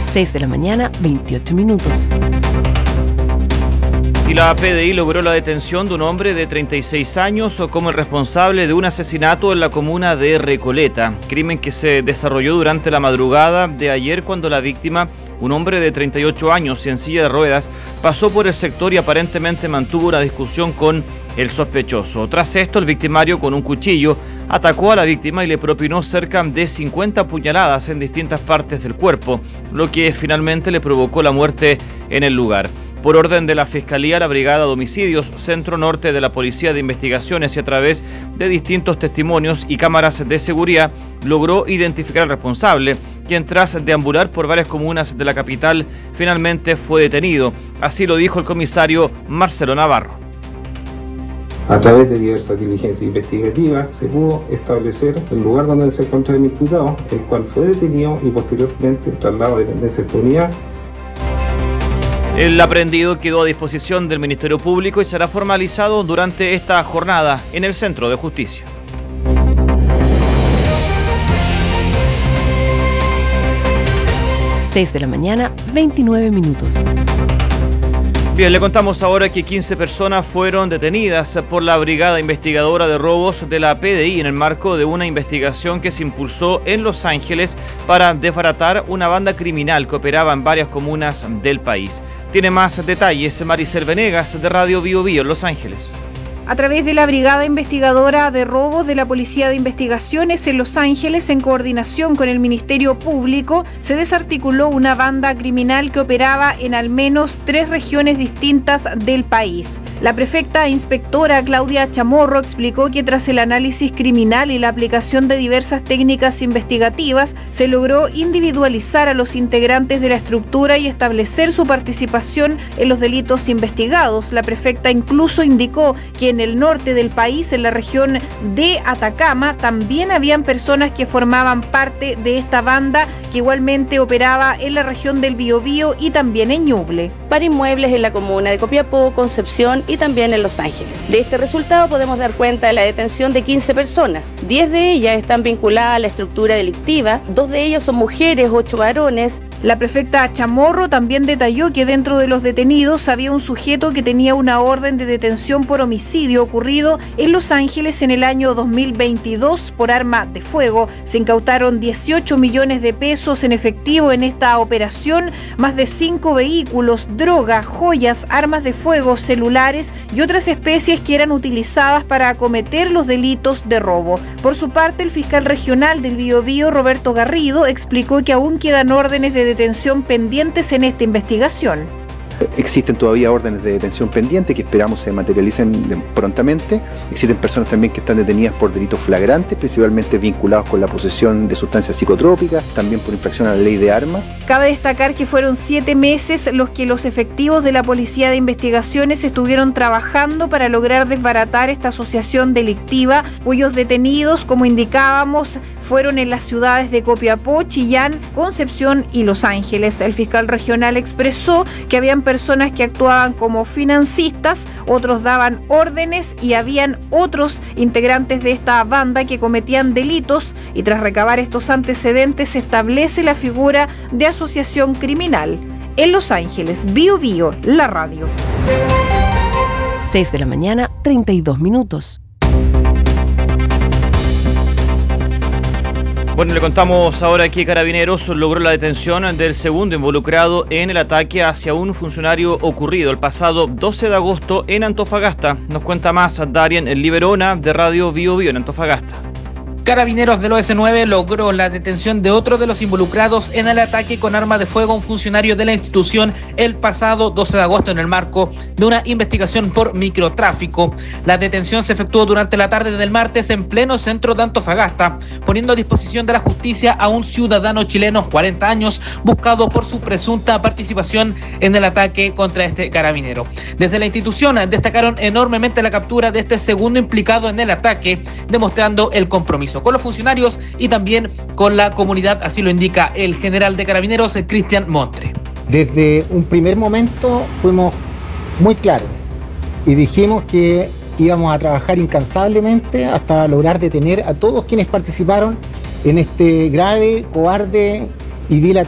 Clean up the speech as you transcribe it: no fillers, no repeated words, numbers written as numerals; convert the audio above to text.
6 de la mañana, 28 minutos. Y la PDI logró la detención de un hombre de 36 años como el responsable de un asesinato en la comuna de Recoleta. Crimen que se desarrolló durante la madrugada de ayer cuando la víctima, un hombre de 38 años y en silla de ruedas, pasó por el sector y aparentemente mantuvo una discusión con el sospechoso. Tras esto, el victimario con un cuchillo atacó a la víctima y le propinó cerca de 50 puñaladas en distintas partes del cuerpo, lo que finalmente le provocó la muerte en el lugar. Por orden de la Fiscalía, la Brigada de Homicidios Centro Norte de la Policía de Investigaciones y a través de distintos testimonios y cámaras de seguridad logró identificar al responsable, quien tras deambular por varias comunas de la capital finalmente fue detenido. Así lo dijo el comisario Marcelo Navarro. A través de diversas diligencias investigativas se pudo establecer el lugar donde se encontraba el imputado, el cual fue detenido y posteriormente trasladado a dependencia de esta unidad. El aprehendido quedó a disposición del Ministerio Público y será formalizado durante esta jornada en el Centro de Justicia. Seis de la mañana, 29 minutos. Bien, le contamos ahora que 15 personas fueron detenidas por la Brigada Investigadora de Robos de la PDI en el marco de una investigación que se impulsó en Los Ángeles para desbaratar una banda criminal que operaba en varias comunas del país. Tiene más detalles Maricel Venegas de Radio Bio Bio en Los Ángeles. A través de la Brigada Investigadora de Robos de la Policía de Investigaciones en Los Ángeles, en coordinación con el Ministerio Público, se desarticuló una banda criminal que operaba en al menos 3 regiones distintas del país. La prefecta e inspectora Claudia Chamorro explicó que tras el análisis criminal y la aplicación de diversas técnicas investigativas, se logró individualizar a los integrantes de la estructura y establecer su participación en los delitos investigados. La prefecta incluso indicó que en el norte del país, en la región de Atacama, también habían personas que formaban parte de esta banda que igualmente operaba en la región del Biobío y también en Ñuble. Para inmuebles en la comuna de Copiapó, Concepción y también en Los Ángeles. De este resultado podemos dar cuenta de la detención de 15 personas. 10 de ellas están vinculadas a la estructura delictiva, 2 de ellos son mujeres, 8 varones. La prefecta Chamorro también detalló que dentro de los detenidos había un sujeto que tenía una orden de detención por homicidio ocurrido en Los Ángeles en el año 2022 por arma de fuego. Se incautaron 18 millones de pesos en efectivo en esta operación, más de 5 vehículos, droga, joyas, armas de fuego, celulares y otras especies que eran utilizadas para acometer los delitos de robo. Por su parte, el fiscal regional del Biobío, Roberto Garrido, explicó que aún quedan órdenes de detención pendientes en esta investigación. Existen todavía órdenes de detención pendientes que esperamos se materialicen prontamente. Existen personas también que están detenidas por delitos flagrantes, principalmente vinculados con la posesión de sustancias psicotrópicas, también por infracción a la ley de armas. Cabe destacar que fueron 7 meses los que los efectivos de la Policía de Investigaciones estuvieron trabajando para lograr desbaratar esta asociación delictiva, cuyos detenidos, como indicábamos, fueron en las ciudades de Copiapó, Chillán, Concepción y Los Ángeles. El fiscal regional expresó que habían personas que actuaban como financistas, otros daban órdenes y habían otros integrantes de esta banda que cometían delitos, y tras recabar estos antecedentes se establece la figura de asociación criminal. En Los Ángeles, Bio Bio, la radio. 6 de la mañana, 32 minutos. Bueno, le contamos ahora que Carabineros logró la detención del segundo involucrado en el ataque hacia un funcionario ocurrido el pasado 12 de agosto en Antofagasta. Nos cuenta más Darien Liberona de Radio Bio Bio en Antofagasta. Carabineros del OS9 logró la detención de otro de los involucrados en el ataque con arma de fuego a un funcionario de la institución el pasado 12 de agosto en el marco de una investigación por microtráfico. La detención se efectuó durante la tarde del martes en pleno centro de Antofagasta, poniendo a disposición de la justicia a un ciudadano chileno, 40 años, buscado por su presunta participación en el ataque contra este carabinero. Desde la institución destacaron enormemente la captura de este segundo implicado en el ataque, demostrando el compromiso con los funcionarios y también con la comunidad, así lo indica el general de Carabineros, Cristian Montre. Desde un primer momento fuimos muy claros y dijimos que íbamos a trabajar incansablemente hasta lograr detener a todos quienes participaron en este grave, cobarde y vil